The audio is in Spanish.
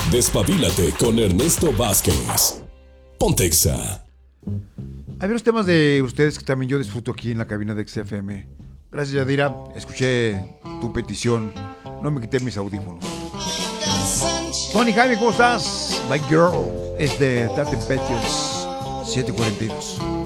Despabilate con Ernesto Vázquez. Pontexa. Hay unos temas de ustedes que también yo disfruto aquí en la cabina de XFM. Gracias, Yadira. Escuché tu petición. No me quité mis audífonos. Tony Jaime, ¿cómo estás? My Girl es de Tate Petios 742.